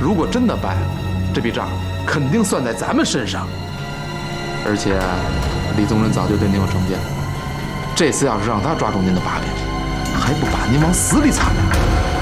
如果真的败了，这笔账肯定算在咱们身上。而且李宗仁早就对您有成见，这次要是让他抓住您的把柄，还不把您往死里惨？